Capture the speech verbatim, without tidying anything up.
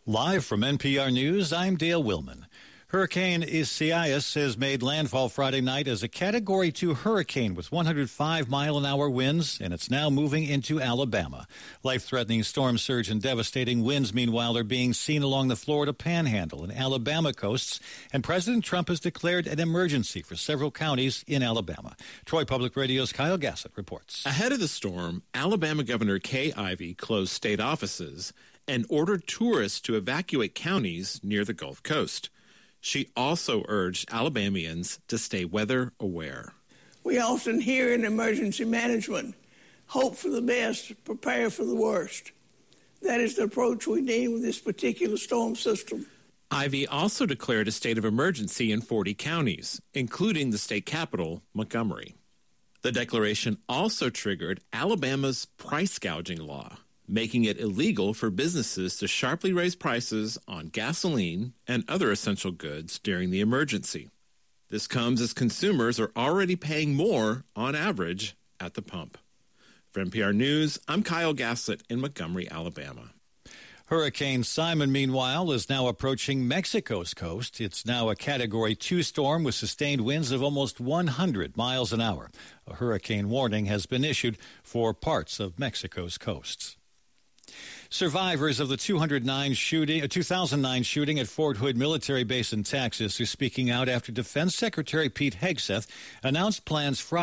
Live from N P R News, I'm Dale Willman. Hurricane Isaias has made landfall Friday night as a Category two hurricane with one hundred five mile an hour winds, and it's now moving into Alabama. Life-threatening storm surge and devastating winds, meanwhile, are being seen along the Florida Panhandle and Alabama coasts, and President Trump has declared an emergency for several counties in Alabama. Troy Public Radio's Kyle Gassett reports. Ahead of the storm, Alabama Governor Kay Ivey closed state offices and ordered tourists to evacuate counties near the Gulf Coast. She also urged Alabamians to stay weather aware. We often hear in emergency management, hope for the best, prepare for the worst. That is the approach we need with this particular storm system. Ivey also declared a state of emergency in forty counties, including the state capital, Montgomery. The declaration also triggered Alabama's price gouging law, making it illegal for businesses to sharply raise prices on gasoline and other essential goods during the emergency. This comes as consumers are already paying more, on average, at the pump. For N P R News, I'm Kyle Gassett in Montgomery, Alabama. Hurricane Simon, meanwhile, is now approaching Mexico's coast. It's now a Category two storm with sustained winds of almost one hundred miles an hour. A hurricane warning has been issued for parts of Mexico's coasts. Survivors of the two thousand nine shooting, uh, two thousand nine shooting at Fort Hood Military Base in Texas are speaking out after Defense Secretary Pete Hegseth announced plans Friday